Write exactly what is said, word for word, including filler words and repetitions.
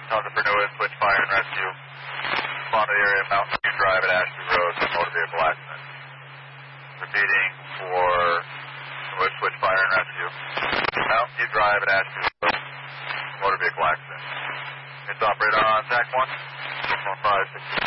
Delta for Northwest Switch Fire and Rescue. Respond to the area of Mountain View Drive at Ashby Road, motor vehicle accident. Repeating for Northwest Switch Fire and Rescue. Mountain View Drive at Ashby Road, motor vehicle accident. It's operator on TAC one, one five six.